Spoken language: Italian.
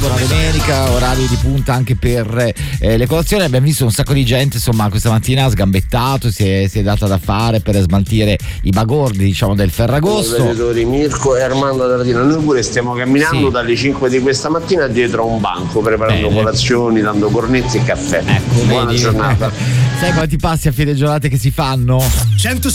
Buona domenica, orari di punta anche per le colazioni. Abbiamo visto un sacco di gente, insomma, questa mattina ha sgambettato, si è data da fare per smaltire i bagordi, diciamo, del Ferragosto. Mirko e Armando Tardino, noi pure stiamo camminando dalle 5 di questa mattina dietro a un banco, preparando colazioni, dando cornetti e caffè. Ecco, buona giornata. Sai quanti passi a fine giornate che si fanno?